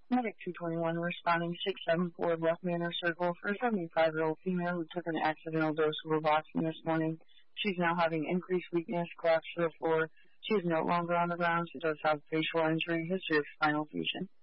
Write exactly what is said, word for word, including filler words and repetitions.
Medic two twenty-one responding six seven four Left Manor Circle for a seventy-five-year-old female who took an accidental dose of Roboxin this morning. She's now having increased weakness, collapse to the floor. She is no longer on the ground. She does have facial injury, history of spinal fusion.